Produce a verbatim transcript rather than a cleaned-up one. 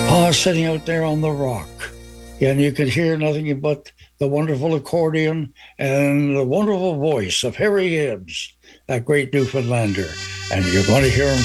Ah, sitting out there on the rock. And you could hear nothing but the wonderful accordion and the wonderful voice of Harry Gibbs, that great Newfoundlander. And you're going to hear him